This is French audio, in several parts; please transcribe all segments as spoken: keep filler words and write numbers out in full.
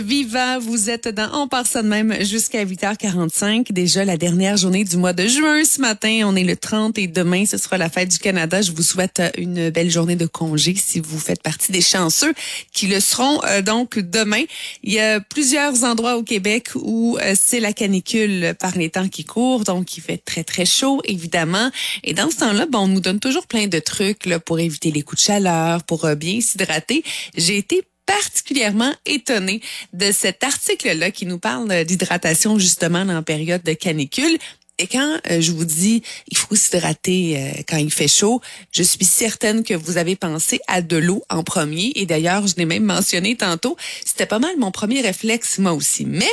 Viva, vous êtes dans On part ça de même jusqu'à huit heures quarante-cinq. Déjà la dernière journée du mois de juin ce matin. On est le trente et demain, ce sera la fête du Canada. Je vous souhaite une belle journée de congé si vous faites partie des chanceux qui le seront euh, donc demain. Il y a plusieurs endroits au Québec où euh, c'est la canicule par les temps qui courent. Donc, il fait très, très chaud, évidemment. Et dans ce temps-là, bon, on nous donne toujours plein de trucs là, pour éviter les coups de chaleur, pour euh, bien s'hydrater. J'ai été particulièrement étonnée de cet article-là qui nous parle d'hydratation justement en période de canicule. Et quand euh, je vous dis il faut s'hydrater euh, quand il fait chaud, je suis certaine que vous avez pensé à de l'eau en premier. Et d'ailleurs, je l'ai même mentionné tantôt, c'était pas mal mon premier réflexe moi aussi. Mais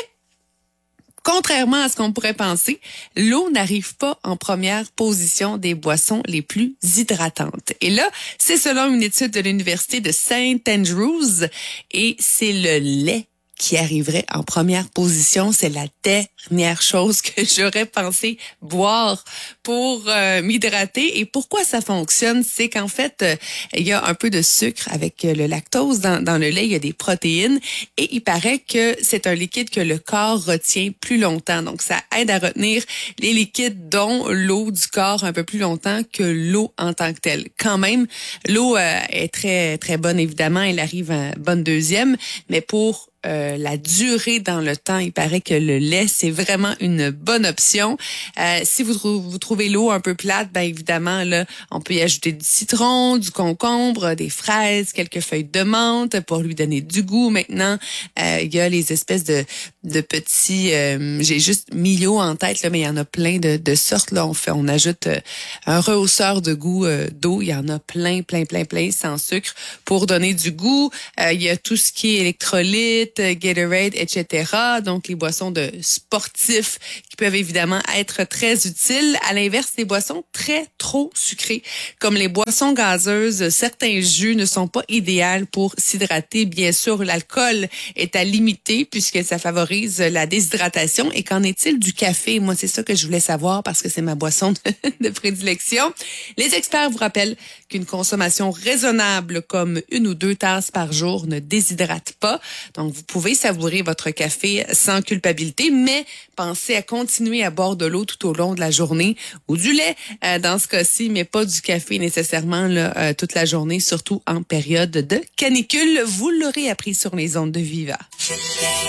contrairement à ce qu'on pourrait penser, l'eau n'arrive pas en première position des boissons les plus hydratantes. Et là, c'est selon une étude de l'Université de Saint Andrews, et c'est le lait qui arriverait en première position. C'est la dernière chose que j'aurais pensé boire pour euh, m'hydrater. Et pourquoi ça fonctionne? C'est qu'en fait, euh, il y a un peu de sucre avec euh, le lactose dans, dans le lait. Il y a des protéines. Et il paraît que c'est un liquide que le corps retient plus longtemps. Donc, ça aide à retenir les liquides, dont l'eau du corps, un peu plus longtemps que l'eau en tant que telle. Quand même, l'eau euh, est très, très bonne, évidemment. Elle arrive en bonne deuxième. Mais pour Euh, la durée dans le temps, il paraît que le lait, c'est vraiment une bonne option. Euh, si vous, trou- vous trouvez l'eau un peu plate, ben évidemment, là, on peut y ajouter du citron, du concombre, des fraises, quelques feuilles de menthe pour lui donner du goût. Maintenant, euh, il y a les espèces de, de petits... Euh, j'ai juste Milo en tête, là, mais il y en a plein de, de sortes. Là, on fait, on ajoute euh, un rehausseur de goût euh, d'eau. Il y en a plein, plein, plein, plein, sans sucre pour donner du goût. Euh, il y a tout ce qui est électrolyte, Gatorade, et cetera. Donc, les boissons de sportifs qui peuvent évidemment être très utiles. À l'inverse, les boissons très trop sucrées, comme les boissons gazeuses, certains jus ne sont pas idéaux pour s'hydrater. Bien sûr, l'alcool est à limiter puisque ça favorise la déshydratation. Et qu'en est-il du café? Moi, c'est ça que je voulais savoir parce que c'est ma boisson de, de prédilection. Les experts vous rappellent qu'une consommation raisonnable comme une ou deux tasses par jour ne déshydrate pas. Donc, vous pouvez savourer votre café sans culpabilité, mais pensez à continuer à boire de l'eau tout au long de la journée ou du lait euh, dans ce cas-ci, mais pas du café nécessairement là, euh, toute la journée, surtout en période de canicule. Vous l'aurez appris sur les ondes de Viva.